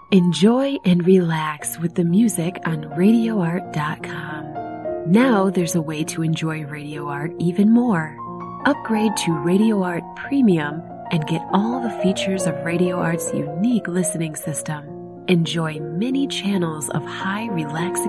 Enjoy and relax with the music on RadioArt.com. Now there's a way to enjoy Radio Art even more. Upgrade to Radio Art Premium and get all the features of Radio Art's unique listening system. Enjoy many channels of high relaxing